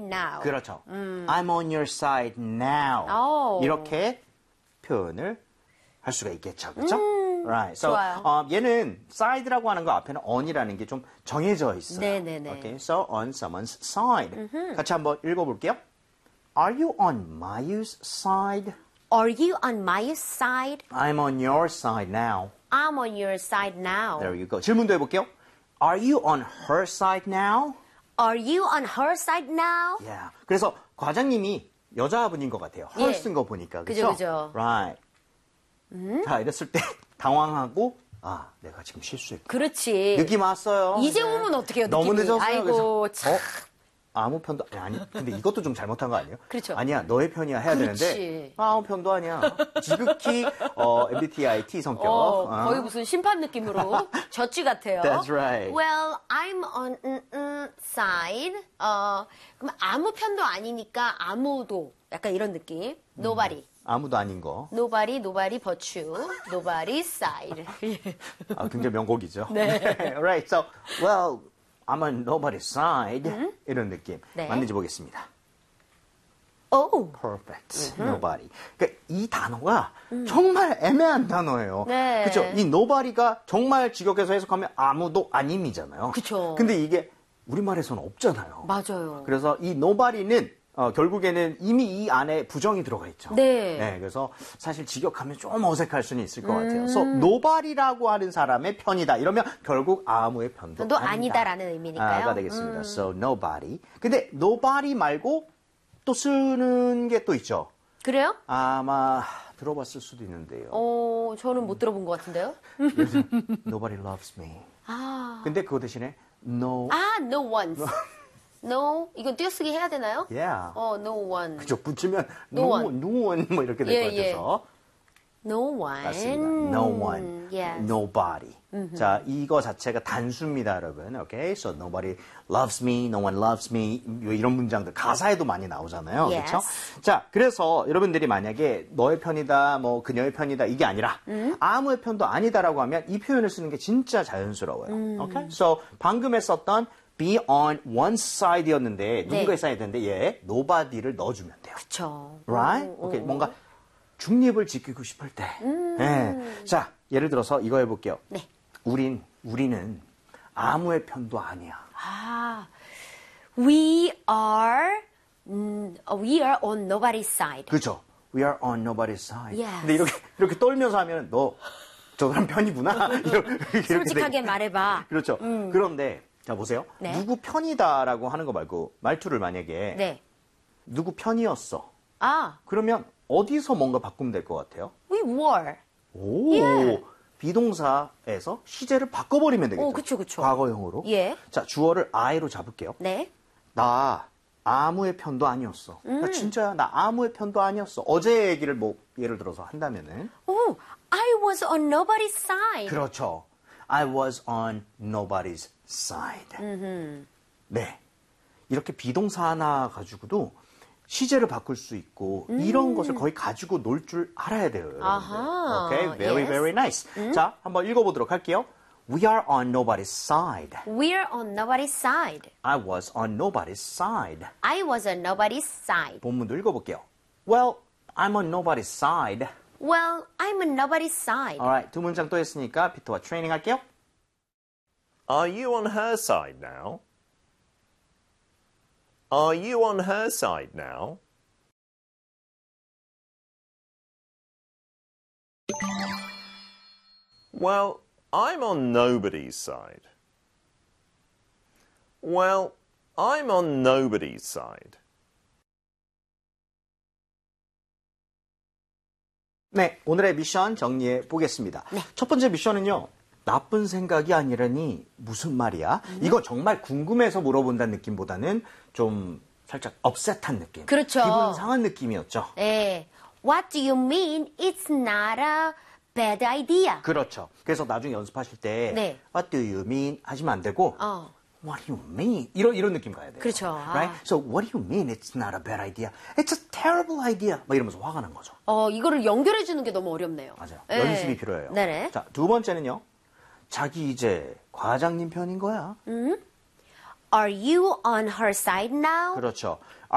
now. 그렇죠. I'm on your side now. 오. 이렇게 표현을 할 수가 있겠죠. 그렇죠? Right. So, 좋아요. 얘는 side라고 하는 거 앞에는 on이라는 게 좀 정해져 있어요. 네네네. Okay. So, on someone's side. 같이 한번 읽어볼게요. Are you on my side? Are you on my side? I'm on your side now. I'm on your side now. There you go. 질문도 해볼게요. Are you on her side now? Are you on her side now? Yeah. 그래서 과장님이 여자분인 것 같아요. her 예. 쓴 거 보니까. 그죠, 그렇죠? 그죠. Right. 자, 이랬을 때 당황하고 내가 지금 실수했고. 그렇지. 느낌 왔어요. 이제 네. 오면 어떡해요, 너무 느낌이. 늦었어요. 아이고, 그래서, 참. 아무 편도 아니 근데 이것도 좀 잘못한 거 아니에요? 그렇죠. 아니야 너의 편이야 해야 그렇지. 되는데 아무 편도 아니야. 지극히 MBTI T 성격. 거의 무슨 심판 느낌으로 젖쥐 같아요. That's right. Well, I'm on side. 그럼 아무 편도 아니니까 아무도 약간 이런 느낌. Nobody. 아무도 아닌 거. Nobody but you. Nobody side. 굉장히 명곡이죠. 네. Right. So, well, I'm on nobody's side. 이런 느낌. 네. 맞는지 보겠습니다. Oh. Perfect. Nobody. 그러니까 이 단어가 정말 애매한 단어예요. 네. 그렇죠? 이 nobody가 정말 직역해서 해석하면 아무도 아님이잖아요. 그쵸. 근데 이게 우리말에서는 없잖아요. 맞아요. 그래서 이 nobody는 결국에는 이미 이 안에 부정이 들어가 있죠. 네. 그래서 사실 직역하면 좀 어색할 수는 있을 것 같아요. 그래서 nobody라고 하는 사람의 편이다. 이러면 결국 아무의 편도 편도 아니다. 아니다라는 의미니까요. 가 되겠습니다. So nobody. 근데 nobody 말고 또 쓰는 게 또 있죠. 그래요? 아마 들어봤을 수도 있는데요. 저는 못 들어본 것 같은데요. Nobody loves me. 아, 근데 그거 대신에 no. no one. No, 이건 띄어쓰기 해야 되나요? Yeah. no one. 그죠. 붙이면 No one. no one 뭐 이렇게 될 것 예, 같아서. No one. 맞습니다. No one. Yes. Nobody. 자, 이거 자체가 단수입니다, 여러분. Okay? So nobody loves me, no one loves me. 이런 문장들 가사에도 많이 나오잖아요. Yes. 그렇죠? 자, 그래서 여러분들이 만약에 너의 편이다, 뭐 그녀의 편이다 이게 아니라 아무의 편도 아니다라고 하면 이 표현을 쓰는 게 진짜 자연스러워요. Okay? So 방금 했었던 be on one side였는데 누군가의 사이드인데 얘 nobody를 넣어주면 돼요. 그쵸. Right? Okay. 뭔가 중립을 지키고 싶을 때. 네. 자, 예를 들어서 이거 해볼게요. 네. 우리는 아무의 편도 아니야. We are on nobody's side. 그죠? We are on nobody's side. Yes. 근데 이렇게 떨면서 하면 너 저 사람 편이구나. 이렇게 솔직하게 말해봐. 그렇죠. 그런데 자 보세요. 네. 누구 편이다라고 하는 거 말고 말투를 만약에 네. 누구 편이었어. 아, 그러면 어디서 뭔가 바꾸면 될 것 같아요? we were. 오, 예. 비동사에서 시제를 바꿔버리면 되겠죠. 그쵸. 과거형으로. 예. 자, 주어를 I로 잡을게요. 네. 나 아무의 편도 아니었어. 나 진짜야. 나 아무의 편도 아니었어. 어제 얘기를 뭐 예를 들어서 한다면은. Oh, I was on nobody's side. 그렇죠. I was on nobody's side. 네. 이렇게 비동사 하나 가지고도 시제를 바꿀 수 있고 이런 것을 거의 가지고 놀 줄 알아야 돼요. 여러분들. 아하, Okay, very, yes. very nice. 자, 한번 읽어보도록 할게요. We are on nobody's side. We're on nobody's side. I was on nobody's side. I was on nobody's side. 본문도 읽어볼게요. Well, I'm on nobody's side. Well, I'm on nobody's side. Alright, 두 문장 또 했으니까 피터와 트레이닝 할게요. Are you on her side now? Are you on her side now? Well, I'm on nobody's side. Well, I'm on nobody's side. 네, 오늘의 미션 정리해 보겠습니다. 첫 번째 미션은요. 나쁜 생각이 아니라니 무슨 말이야? 이거 정말 궁금해서 물어본다는 느낌보다는 좀 살짝 업셋한 느낌. 그렇죠. 기분 상한 느낌이었죠. 네. What do you mean? It's not a bad idea. 그렇죠. 그래서 나중에 연습하실 때 네. What do you mean? 하시면 안 되고 What do you mean? 이런 느낌 가야 돼요. 그렇죠. Right? So what do you mean it's not a bad idea? It's a terrible idea. 막 이러면서 화가 난 거죠. 이거를 연결해 주는 게 너무 어렵네요. 맞아요. 네. 연습이 필요해요. 네네. 자, 두 번째는요. 자기 이제 과장님 편인 거야. Are you on her side now? 그렇죠.